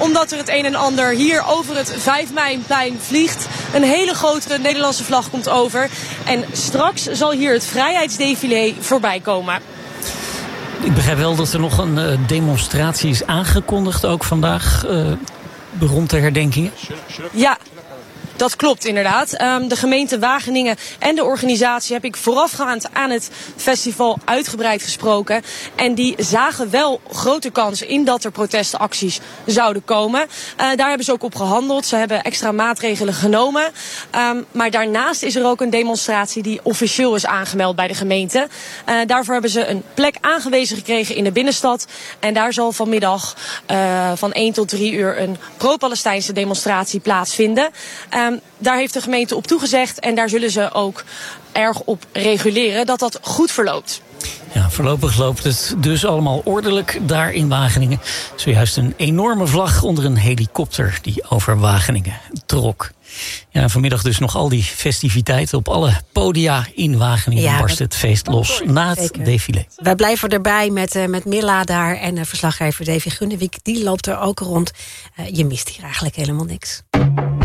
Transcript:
omdat er het een en ander hier over het 5 Meiplein vliegt. Een hele grote Nederlandse vlag komt over. En straks zal hier het vrijheidsdefilé voorbij komen. Ik begrijp wel dat er nog een demonstratie is aangekondigd, ook vandaag, rond de herdenkingen. Ja. Dat klopt inderdaad. De gemeente Wageningen en de organisatie heb ik voorafgaand aan het festival uitgebreid gesproken. En die zagen wel grote kans in dat er protestacties zouden komen. Daar hebben ze ook op gehandeld. Ze hebben extra maatregelen genomen. Maar daarnaast is er ook een demonstratie die officieel is aangemeld bij de gemeente. Daarvoor hebben ze een plek aangewezen gekregen in de binnenstad. En daar zal vanmiddag van 1 tot 3 uur een pro-Palestijnse demonstratie plaatsvinden. Daar heeft de gemeente op toegezegd en daar zullen ze ook erg op reguleren dat dat goed verloopt. Ja, voorlopig loopt het dus allemaal ordelijk daar in Wageningen. Zojuist een enorme vlag onder een helikopter die over Wageningen trok. Ja, vanmiddag dus nog al die festiviteiten op alle podia in Wageningen. Ja, barst het feest los na het défilé. Wij blijven erbij met Milla daar en verslaggever Davy Gunnewijk. Die loopt er ook rond. Je mist hier eigenlijk helemaal niks.